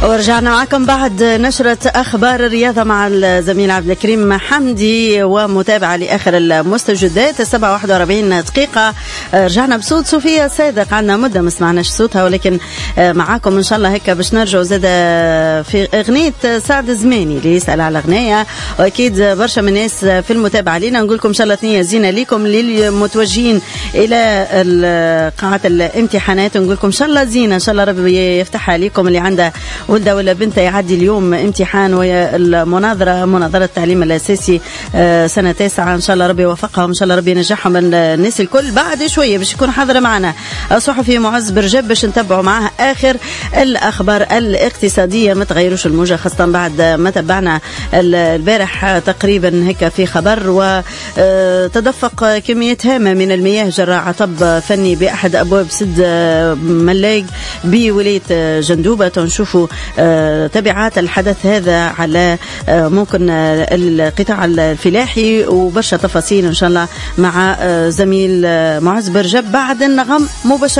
ورجعنا معكم بعد نشرة أخبار الرياضة مع الزميل عبد الكريم حمدي ومتابعة لآخر المستجدات. 7:41 دقيقة. رجعنا بصوت صوفيا صادق، عنا مدة ما سمعناش صوتها، ولكن معاكم إن شاء الله هيك باش نرجعوا زاد في أغنية سعد زماني اللي يسأل على أغنية، وأكيد برشا من الناس في المتابعة لنا. نقول لكم إن شاء الله ثنية زينة لكم للمتوجهين إلى قاعة الامتحانات، نقول لكم إن شاء الله زينة، إن شاء الله ربي يفتحها عليكم. اللي عنده ولده ولا بنته يعدي اليوم امتحان ويا المناظرة، مناظرة التعليم الأساسي سنة 9، إن شاء الله ربي يوفقهم، إن شاء الله ربي ينجحهم الناس الكل. بعد شوية باش يكون حاضر معنا الصحفي معز برجب باش نتبعوا معها آخر الأخبار الاقتصادية. ما تغيروش الموجة، خاصة بعد ما تبعنا البارح تقريبا هيك في خبر وتدفق كميات هامة من المياه جراء عطب فني بأحد أبواب سد ملاق بولاية جندوبة. تنشوفوا تبعات الحدث هذا على ممكن القطاع الفلاحي، وبرشا تفاصيل إن شاء الله مع زميل معز برجب بعد النغم مباشرة.